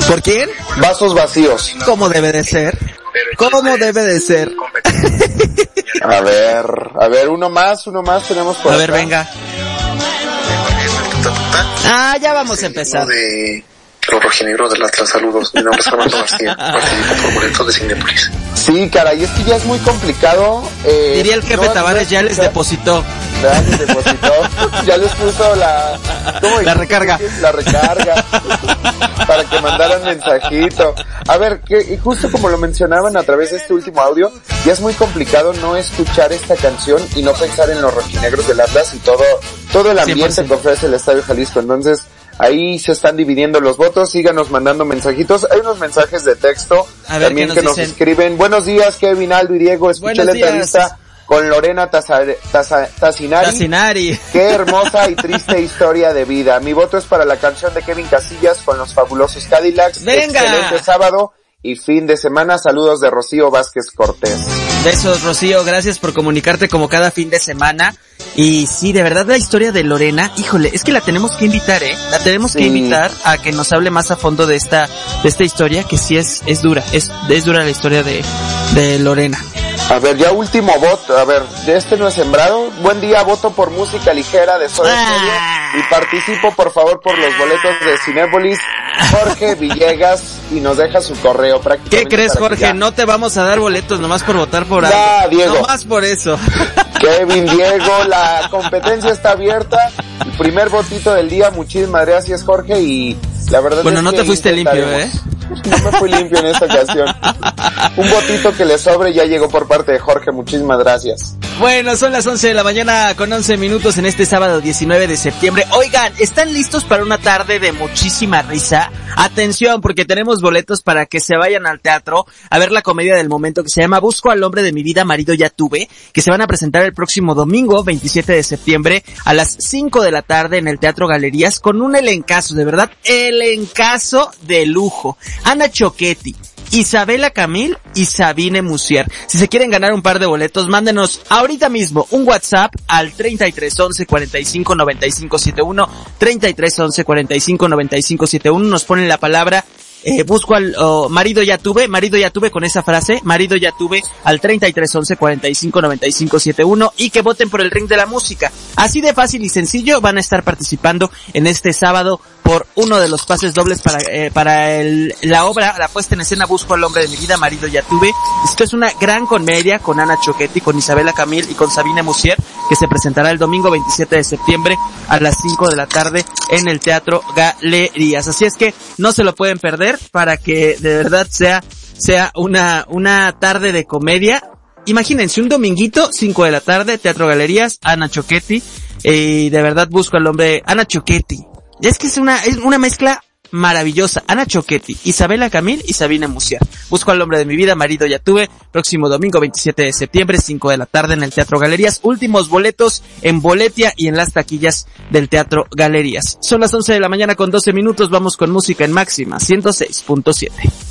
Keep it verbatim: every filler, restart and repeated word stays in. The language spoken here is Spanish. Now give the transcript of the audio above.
¿Por quién? Vasos vacíos. ¿Cómo debe de ser? ¿Cómo debe de ser? A ver, a ver, uno más, uno más tenemos por A acá. ver, venga. Ah, ya vamos a empezar. De los rojinegros del Atlas, saludos. Mi nombre es Armando García, participo por boletos de Cinépolis. Sí, caray, es que ya es muy complicado. Eh, Diría el jefe no, Tavares, no ya les depositó. Ya les depositó. Ya les puso la... ¿cómo La recarga. La recarga. Para que mandaran mensajito. A ver, que justo como lo mencionaban a través de este último audio, ya es muy complicado no escuchar esta canción y no pensar en los rojinegros del Atlas y todo, todo el ambiente cien por ciento que ofrece el Estadio Jalisco. Entonces, ahí se están dividiendo los votos, síganos mandando mensajitos. Hay unos mensajes de texto a ver, también nos que nos dicen? escriben. Buenos días, Kevin, Aldo y Diego. Escuché Buenos la días. entrevista con Lorena Tazar, Taza, Tazinari. Tazinari. Qué hermosa y triste historia de vida. Mi voto es para la canción de Kevin Casillas con los fabulosos Cadillacs. ¡Venga! Excelente sábado y fin de semana. Saludos de Rocío Vázquez Cortés. Besos, Rocío, gracias por comunicarte como cada fin de semana. Y sí, de verdad la historia de Lorena, híjole, es que la tenemos que invitar, ¿eh? La tenemos Sí. que invitar a que nos hable más a fondo de esta de esta historia, que sí es es dura, es es dura la historia de de Lorena. A ver, ya último voto. A ver, de este no es sembrado. Buen día, voto por música ligera de Soda Stereo. Ah. Y participo, por favor, por los boletos de Cinépolis. Jorge Villegas. Y nos deja su correo prácticamente. ¿Qué crees, para que Jorge? ya- No te vamos a dar boletos nomás por votar por Ya, algo. Diego. Nomás por eso. Kevin, Diego, la competencia está abierta. El primer votito del día, muchísimas gracias, Jorge, y la verdad Bueno, es no que te fuiste limpio, intentaremos. ¿eh? No me fui limpio en esta ocasión. Un votito que le sobre ya llegó por parte de Jorge, muchísimas gracias. Bueno, son las once de la mañana con once minutos en este sábado diecinueve de septiembre. Oigan, ¿están listos para una tarde de muchísima risa? Atención, porque tenemos boletos para que se vayan al teatro a ver la comedia del momento que se llama Busco al hombre de mi vida, marido ya tuve, que se van a presentar el próximo domingo veintisiete de septiembre a las cinco de la tarde en el Teatro Galerías con un elencazo, de verdad, elencazo de lujo. Ana Choquetti, Isabela Camil y Sabine Musier. Si se quieren ganar un par de boletos, mándenos ahorita mismo un WhatsApp al treinta y tres once cuarenta y cinco noventa y cinco setenta y uno, treinta y tres once cuarenta y cinco noventa y cinco setenta y uno, nos ponen la palabra eh, busco al oh, marido ya tuve, marido ya tuve con esa frase, marido ya tuve al treinta y tres once cuarenta y cinco noventa y cinco setenta y uno y que voten por el ring de la música. Así de fácil y sencillo van a estar participando en este sábado por uno de los pases dobles para eh, para el, la obra, la puesta en escena Busco al hombre de mi vida, marido ya tuve. Esto es una gran comedia con Ana Choquetti, con Isabela Camil y con Sabine Musier, que se presentará el domingo veintisiete de septiembre a las cinco de la tarde en el Teatro Galerías. Así es que no se lo pueden perder para que de verdad sea sea una una tarde de comedia. Imagínense un dominguito, cinco de la tarde, Teatro Galerías, Ana Choquetti, y de verdad Busco al hombre, Ana Choquetti. Es que es una, es una mezcla maravillosa. Ana Choquetti, Isabela Camil y Sabine Musier. Busco al hombre de mi vida, marido ya tuve. Próximo domingo veintisiete de septiembre, cinco de la tarde en el Teatro Galerías. Últimos boletos en Boletia y en las taquillas del Teatro Galerías. Son las once de la mañana con doce minutos. Vamos con música en Máxima ciento seis punto siete.